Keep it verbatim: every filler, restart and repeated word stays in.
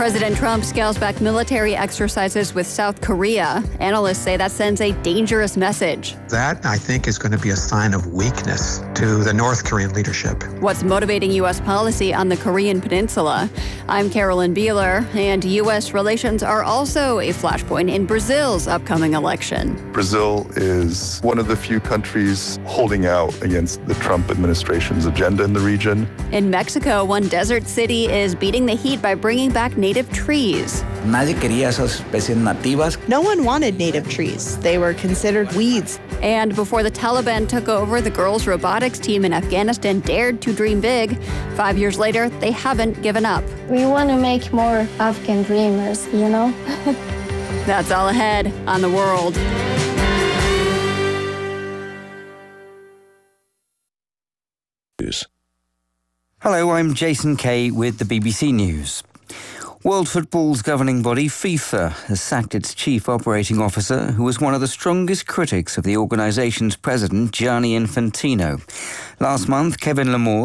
President Trump scales back military exercises with South Korea. Analysts say that sends a dangerous message. That, I think, is going to be a sign of weakness to the North Korean leadership. What's motivating U S policy on the Korean Peninsula? I'm Carolyn Beeler, and U S relations are also a flashpoint in Brazil's upcoming election. Brazil is one of the few countries holding out against the Trump administration's agenda in the region. In Mexico, one desert city is beating the heat by bringing back native trees. Nadie quería esas especies nativas. No one wanted native trees. They were considered weeds. And before the Taliban took over, the girls' robotics team in Afghanistan dared to dream big. Five years later, they haven't given up. We want to make more Afghan dreamers, you know? That's all ahead on The World. Hello, I'm Jason Kay with the B B C News. World Football's governing body, FIFA, has sacked its chief operating officer, who was one of the strongest critics of the organisation's president, Gianni Infantino. Last month, Kevin Lamore